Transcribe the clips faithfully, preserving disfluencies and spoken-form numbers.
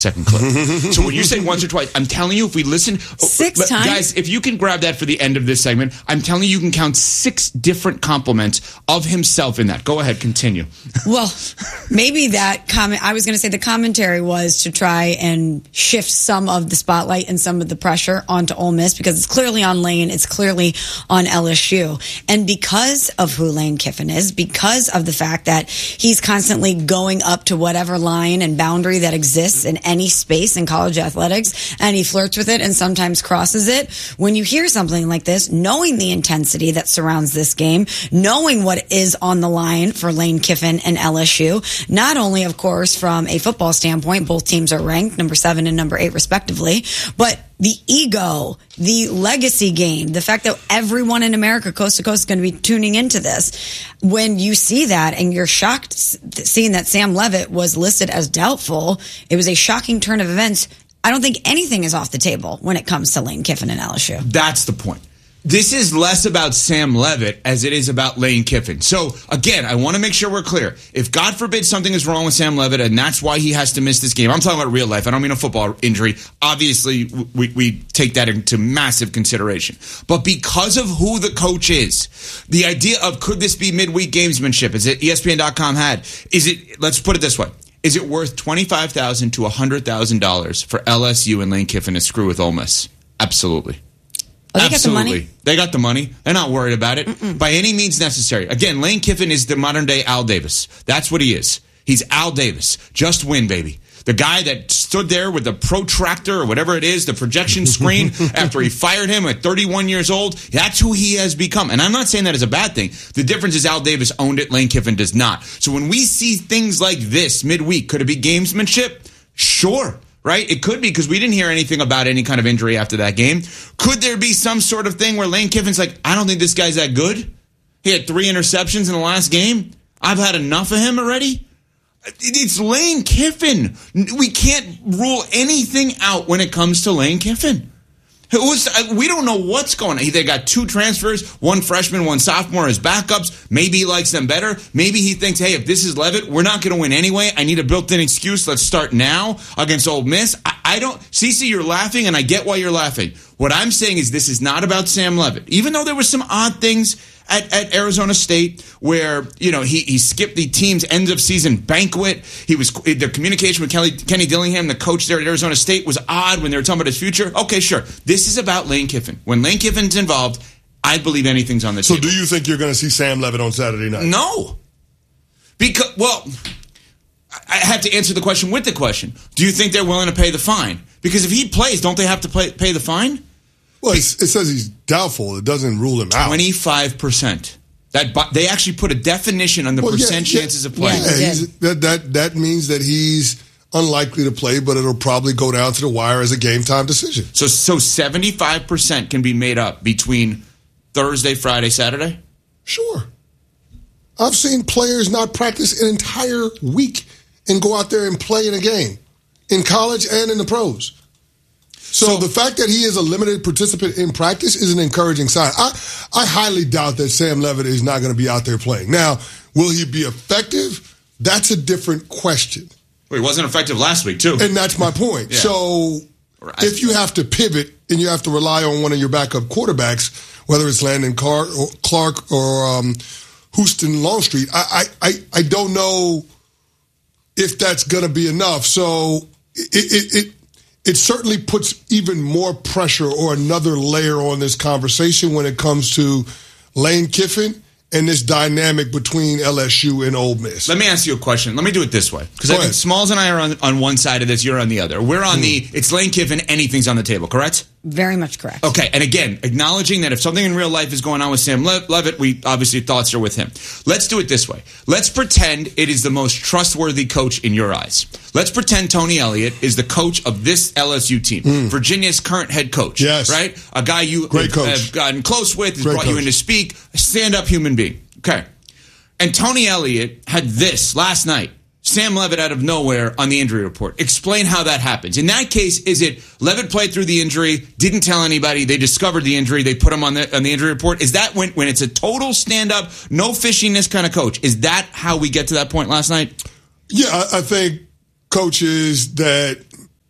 second clip. So when you say once or twice, I'm telling you, if we listen... Six oh, times? Guys, if you can grab that for the end of this segment, I'm telling you, you can count six different compliments of himself in that. Go ahead, continue. Well, maybe that comment... I was going to say the commentary was to try and shift some of the spotlight and some of the pressure onto Ole Miss, because it's clearly on Lane, it's clearly on L S U. And because of who Lane Kiffin is, because of the fact that he's constantly going up to whatever line and boundary that exists in any space in college athletics, and he flirts with it and sometimes crosses it. When you hear something like this, knowing the intensity that surrounds this game, knowing what is on the line for Lane Kiffin and L S U, not only, of course, from a football standpoint, both teams are ranked number seven and number eight respectively, but the ego, the legacy game, the fact that everyone in America, coast to coast, is going to be tuning into this. When you see that and you're shocked seeing that Sam Leavitt was listed as doubtful, it was a shocking turn of events. I don't think anything is off the table when it comes to Lane Kiffin and L S U. That's the point. This is less about Sam Leavitt as it is about Lane Kiffin. So, again, I want to make sure we're clear. If, God forbid, something is wrong with Sam Leavitt and that's why he has to miss this game, I'm talking about real life. I don't mean a football injury. Obviously, we, we take that into massive consideration. But because of who the coach is, the idea of could this be midweek gamesmanship, as E S P N dot com had, is it, let's put it this way, is it worth twenty-five thousand dollars to one hundred thousand dollars for L S U and Lane Kiffin to screw with Ole Miss? Absolutely. Oh, they Absolutely. got the money? They got the money. They're not worried about it Mm-mm. by any means necessary. Again, Lane Kiffin is the modern day Al Davis. That's what he is. He's Al Davis. Just win, baby. The guy that stood there with the protractor or whatever it is, the projection screen, after he fired him at thirty-one years old. That's who he has become. And I'm not saying that is a bad thing. The difference is Al Davis owned it. Lane Kiffin does not. So when we see things like this midweek, could it be gamesmanship? Sure. Right? It could be, because we didn't hear anything about any kind of injury after that game. Could there be some sort of thing where Lane Kiffin's like, I don't think this guy's that good? He had three interceptions in the last game. I've had enough of him already. It's Lane Kiffin. We can't rule anything out when it comes to Lane Kiffin. It was, we don't know what's going on. They got two transfers, one freshman, one sophomore as backups. Maybe he likes them better. Maybe he thinks, hey, if this is Leavitt, we're not going to win anyway. I need a built-in excuse. Let's start now against Ole Miss. I, I don't... Cece, you're laughing, and I get why you're laughing. What I'm saying is this is not about Sam Leavitt. Even though there were some odd things at, at Arizona State where, you know, he, he skipped the team's end of season banquet. He was the communication with Kelly, Kenny Dillingham, the coach there at Arizona State, was odd when they were talking about his future. Okay, sure. This is about Lane Kiffin. When Lane Kiffin's involved, I believe anything's on the so table. So do you think you're going to see Sam Leavitt on Saturday night? No. Because, well, I have to answer the question with the question. Do you think they're willing to pay the fine? Because if he plays, don't they have to pay, pay the fine? Well, it's, it says he's doubtful. It doesn't rule him out. twenty-five percent. That They actually put a definition on the well, percent yeah, chances yeah, of playing. Yeah, he's, that, that, that means that he's unlikely to play, but it'll probably go down to the wire as a game-time decision. So, so seventy-five percent can be made up between Thursday, Friday, Saturday? Sure. I've seen players not practice an entire week and go out there and play in a game, in college and in the pros. So, so the fact that he is a limited participant in practice is an encouraging sign. I, I highly doubt that Sam Leavitt is not going to be out there playing. Now, will he be effective? That's a different question. Well, he wasn't effective last week, too. And that's my point. Yeah. So if you have to pivot and you have to rely on one of your backup quarterbacks, whether it's Landon Clark or, Clark or um, Houston Longstreet, I, I, I don't know if that's going to be enough. So it, it, it It certainly puts even more pressure or another layer on this conversation when it comes to Lane Kiffin and this dynamic between L S U and Ole Miss. Let me ask you a question. Let me do it this way. Because I think Smalls and I are on, on one side of this, you're on the other. We're on mm. the, it's Lane Kiffin, anything's on the table, correct? Very much correct. Okay, and again, acknowledging that if something in real life is going on with Sam Le- Leavitt, we obviously thoughts are with him. Let's do it this way. Let's pretend it is the most trustworthy coach in your eyes. Let's pretend Tony Elliott is the coach of this L S U team, mm. Virginia's current head coach. Yes. Right? A guy you Great have, coach. have gotten close with, has Great brought coach. you in to speak, a stand-up human being. Okay. And Tony Elliott had this last night. Sam Leavitt out of nowhere on the injury report. Explain how that happens. In that case, is it Leavitt played through the injury, didn't tell anybody, they discovered the injury, they put him on the on the injury report? Is that when, when it's a total stand-up, no fishiness kind of coach? Is that how we get to that point last night? Yeah, I, I think coaches that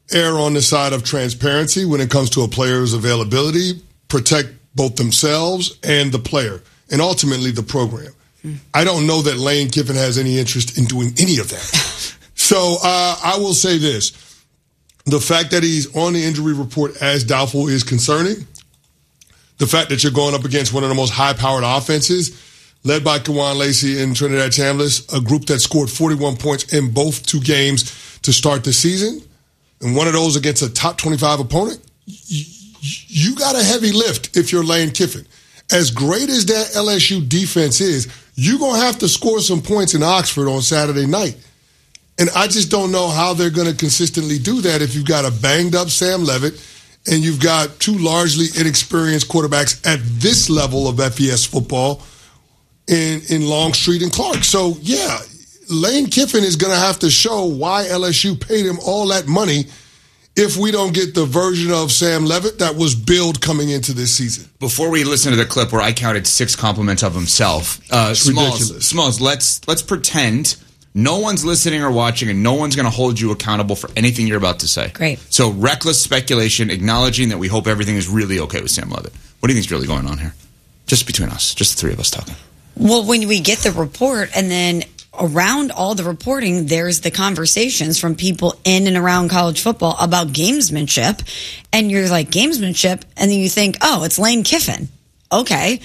err on the side of transparency when it comes to a player's availability, protect both themselves and the player, and ultimately the program. Mm. I don't know that Lane Kiffin has any interest in doing any of that. So uh, I will say this. The fact that he's on the injury report as doubtful is concerning. The fact that you're going up against one of the most high-powered offenses, led by Kawan Lacey and Trinidad Chambliss, a group that scored forty-one points in both two games to start the season, and one of those against a top twenty-five opponent, you, you got a heavy lift if you're Lane Kiffin. As great as that L S U defense is, you're going to have to score some points in Oxford on Saturday night. And I just don't know how they're going to consistently do that if you've got a banged-up Sam Levitt and you've got two largely inexperienced quarterbacks at this level of F E S football in, in Longstreet and Clark. So, yeah, Lane Kiffin is going to have to show why L S U paid him all that money if we don't get the version of Sam Levitt that was billed coming into this season. Before we listen to the clip where I counted six compliments of himself, uh, Smalls, Smalls, let's let's pretend no one's listening or watching, and no one's going to hold you accountable for anything you're about to say. Great. So reckless speculation, acknowledging that we hope everything is really okay with Sam Levitt. What do you think is really going on here? Just between us, just the three of us talking. Well, when we get the report, and then around all the reporting, there's the conversations from people in and around college football about gamesmanship, and you're like, gamesmanship, and then you think, oh, it's Lane Kiffin. Okay.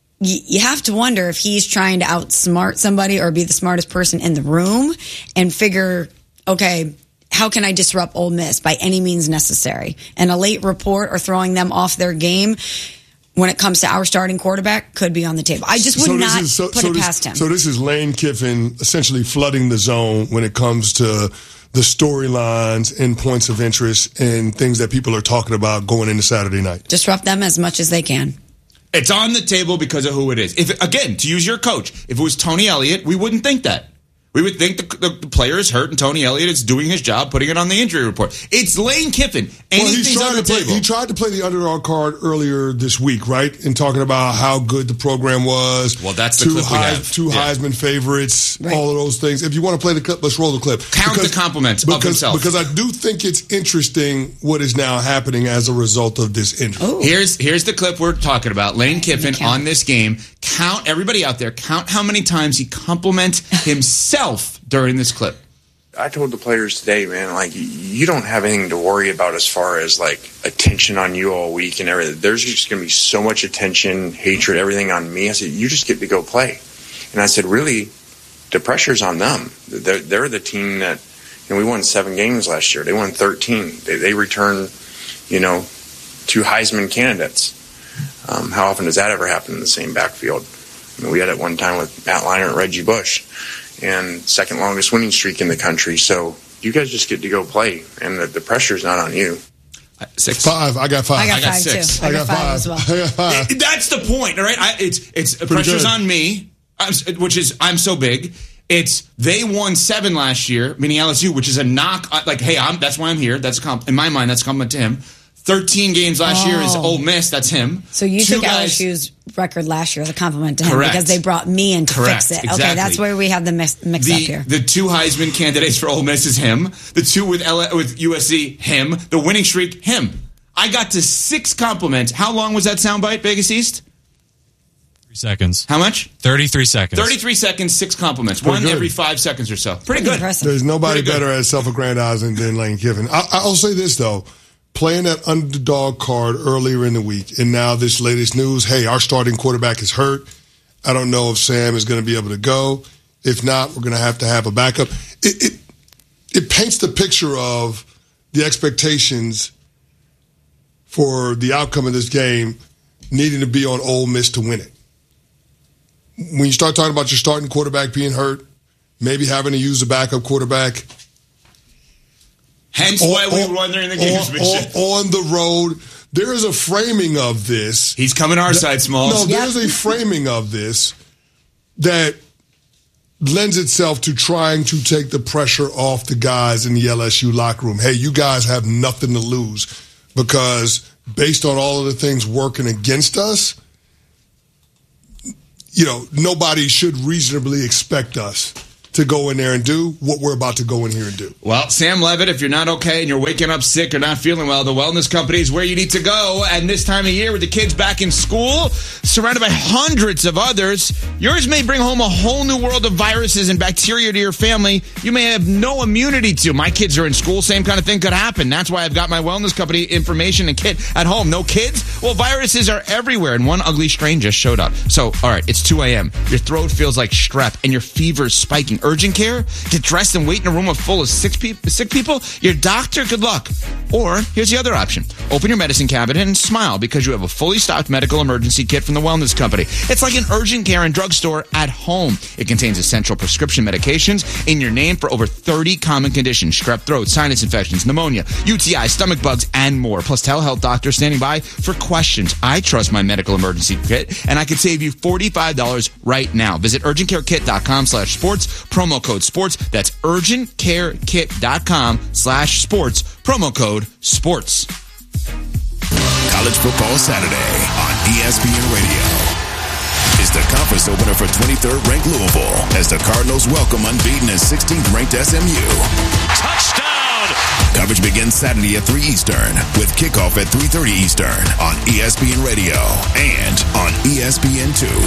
You have to wonder if he's trying to outsmart somebody or be the smartest person in the room and figure, okay, how can I disrupt Ole Miss by any means necessary? And a late report or throwing them off their game when it comes to our starting quarterback could be on the table. I just would so not is, so, put so it this, past him. So this is Lane Kiffin essentially flooding the zone when it comes to the storylines and points of interest and things that people are talking about going into Saturday night. Disrupt them as much as they can. It's on the table because of who it is. If again, to use your coach, if it was Tony Elliott, we wouldn't think that. We would think the, the, the player is hurt and Tony Elliott is doing his job, putting it on the injury report. It's Lane Kiffin. Anything's well, on the play, table. He tried to play the underdog card earlier this week, right? And talking about how good the program was. Well, that's the two clip we Heis, have. Two yeah. Heisman favorites, right. all of those things. If you want to play the clip, let's roll the clip. Count because, the compliments because, of himself. Because I do think it's interesting what is now happening as a result of this injury. Ooh. Here's here's the clip we're talking about. Lane Kiffin on this game. Count, everybody out there, count how many times he compliments himself during this clip. I told the players today, man, like, you don't have anything to worry about as far as, like, attention on you all week and everything. There's just going to be so much attention, hatred, everything on me. I said, you just get to go play. And I said, really, the pressure's on them. They're, they're the team that, you know, we won seven games last year. They won thirteen. They, they returned, you know, two Heisman candidates. Um, how often does that ever happen in the same backfield? I mean, we had it one time with Matt Leinart and Reggie Bush, and second longest winning streak in the country. So you guys just get to go play, and the, the pressure's not on you. Six. Five. I got five. I got, I got five six. too. I, I got, got five, five as well. I got five. It, that's the point, all right? I, it's it's pressure's good. on me, I'm, which is I'm so big. It's they won seven last year, meaning L S U, which is a knock. Like, hey, I'm that's why I'm here. That's a comp, in my mind. That's a compliment to him. Thirteen games last oh. year is Ole Miss. That's him. So you Two took guys, L S U's record last year as a compliment to him correct. because they brought me in to correct. fix it. Exactly. Okay, that's where we have the mix, mix the, up here. The two Heisman candidates for Ole Miss is him. The two with L- with U S C, him. The winning streak, him. I got to six compliments. How long was that soundbite, Vegas East? Three seconds. How much? thirty-three seconds. thirty-three seconds, six compliments. Pretty One good. every five seconds or so. Pretty, Pretty good. Impressive. There's nobody Pretty good. better at self-aggrandizing than Lane Kiffin. I, I'll say this, though. Playing that underdog card earlier in the week, and now this latest news, hey, our starting quarterback is hurt. I don't know if Sam is going to be able to go. If not, we're going to have to have a backup. It, it, it paints the picture of the expectations for the outcome of this game needing to be on Ole Miss to win it. When you start talking about your starting quarterback being hurt, maybe having to use a backup quarterback, Hence on, why we on, won during the on, games. on, on the road, there is a framing of this. He's coming our side, Smalls. No, there's a framing of this that lends itself to trying to take the pressure off the guys in the L S U locker room. Hey, you guys have nothing to lose because based on all of the things working against us, you know, nobody should reasonably expect us to go in there and do what we're about to go in here and do. Well, Sam Levitt, if you're not okay and you're waking up sick or not feeling well, the Wellness Company is where you need to go. And this time of year with the kids back in school, surrounded by hundreds of others, yours may bring home a whole new world of viruses and bacteria to your family you may have no immunity to. My kids are in school, same kind of thing could happen. That's why I've got my Wellness Company information and kit at home. No kids? Well, viruses are everywhere, and one ugly strain just showed up. So, all right, it's two a.m. Your throat feels like strep, and your fever's spiking. Urgent care? Get dressed and wait in a room full of sick, pe- sick people? Your doctor? Good luck. Or, here's the other option. Open your medicine cabinet and smile because you have a fully stocked medical emergency kit from the Wellness Company. It's like an urgent care and drugstore at home. It contains essential prescription medications in your name for over thirty common conditions: strep throat, sinus infections, pneumonia, U T I, stomach bugs, and more. Plus, telehealth doctors standing by for questions. I trust my medical emergency kit, and I could save you forty-five dollars right now. Visit urgentcarekit.com slash sports, promo code sports. That's urgentcarekit.com slash sports, promo code sports. College Football Saturday on E S P N Radio is the conference opener for twenty-third ranked Louisville as the Cardinals welcome unbeaten and sixteenth ranked S M U. Touchdown! Coverage begins Saturday at three Eastern with kickoff at three thirty Eastern on E S P N Radio and on E S P N two.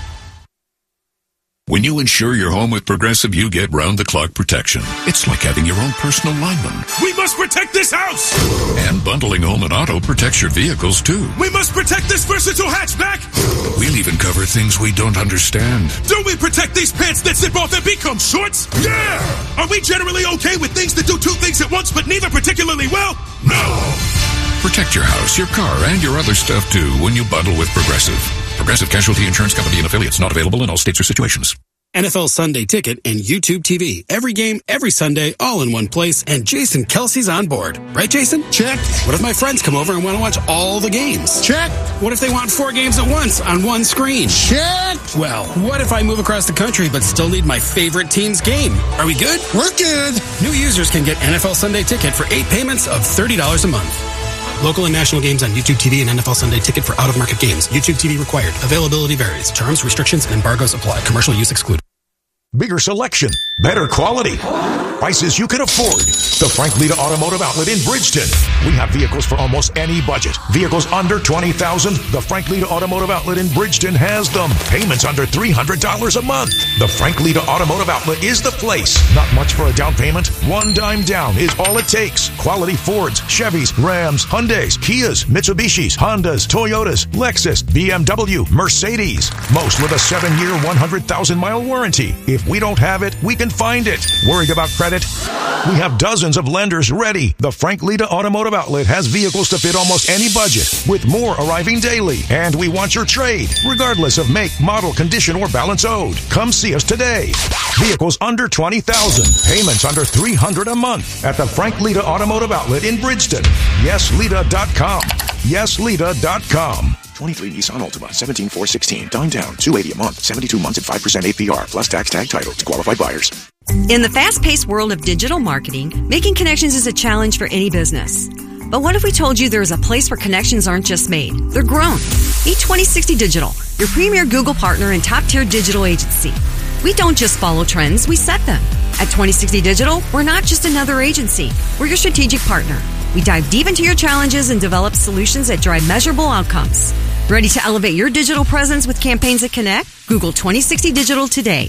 When you insure your home with Progressive, you get round-the-clock protection. It's like having your own personal lineman. We must protect this house! And bundling home and auto protects your vehicles, too. We must protect this versatile hatchback! We'll even cover things we don't understand. Do we protect these pants that zip off and become shorts? Yeah! Are we generally okay with things that do two things at once but neither particularly well? No! Protect your house, your car, and your other stuff, too, when you bundle with Progressive. Progressive Casualty Insurance Company and affiliates, not available in all states or situations. N F L Sunday Ticket and YouTube T V. Every game, every Sunday, all in one place, and Jason Kelsey's on board. Right, Jason? Check. What if my friends come over and want to watch all the games? Check. What if they want four games at once on one screen? Check. Well, what if I move across the country but still need my favorite team's game? Are we good? We're good. New users can get N F L Sunday Ticket for eight payments of thirty dollars a month. Local and national games on YouTube T V and N F L Sunday Ticket for out-of-market games. YouTube T V required. Availability varies. Terms, restrictions, and embargoes apply. Commercial use excluded. Bigger selection, better quality, prices you can afford. The Frank Lita Automotive Outlet in Bridgeton. We have vehicles for almost any budget. Vehicles under twenty thousand dollars. The Frank Lita Automotive Outlet in Bridgeton has them. Payments under three hundred dollars a month. The Frank Lita Automotive Outlet is the place. Not much for a down payment. One dime down is all it takes. Quality Fords, Chevys, Rams, Hyundais, Kias, Mitsubishis, Hondas, Toyotas, Lexus, B M W, Mercedes. Most with a seven-year, one hundred thousand mile warranty. If we don't have it, we can find it. Worried about credit? We have dozens of lenders ready. The Frank Lita Automotive Outlet has vehicles to fit almost any budget, with more arriving daily. And we want your trade, regardless of make, model, condition, or balance owed. Come see us today. Vehicles under twenty thousand dollars. Payments under three hundred dollars a month at the Frank Lita Automotive Outlet in Bridgeton. yes lita dot com. yes lita dot com. twenty-three Nissan Altima, seventeen four sixteen. Down down, two hundred eighty a month, seventy-two months at five percent A P R, plus tax tag title to qualified buyers. In the fast-paced world of digital marketing, making connections is a challenge for any business. But what if we told you there is a place where connections aren't just made, they're grown? Meet twenty sixty Digital, your premier Google partner and top-tier digital agency. We don't just follow trends, we set them. At twenty sixty Digital, we're not just another agency, we're your strategic partner. We dive deep into your challenges and develop solutions that drive measurable outcomes. Ready to elevate your digital presence with campaigns that connect? Google twenty sixty Digital today.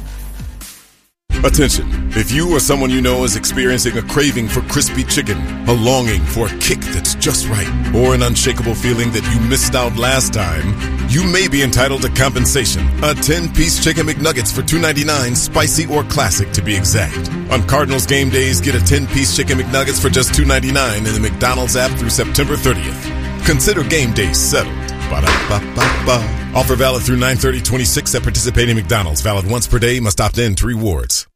Attention, if you or someone you know is experiencing a craving for crispy chicken, a longing for a kick that's just right, or an unshakable feeling that you missed out last time, you may be entitled to compensation. A ten-piece Chicken McNuggets for two ninety-nine, spicy or classic to be exact. On Cardinals game days, get a ten-piece Chicken McNuggets for just two ninety-nine in the McDonald's app through September thirtieth. Consider game days settled. Ba-da-ba-ba-ba. Offer valid through nine thirty twenty-six at participating McDonald's. Valid once per day. Must opt in to rewards.